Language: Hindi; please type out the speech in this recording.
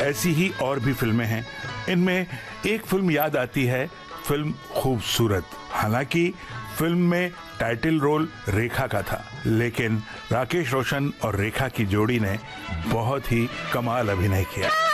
ऐसी ही और भी फिल्में हैं। इनमें एक फिल्म याद आती है, फिल्म खूबसूरत। हालांकि फिल्म में टाइटल रोल रेखा का था, लेकिन राकेश रोशन और रेखा की जोड़ी ने बहुत ही कमाल अभिनय किया।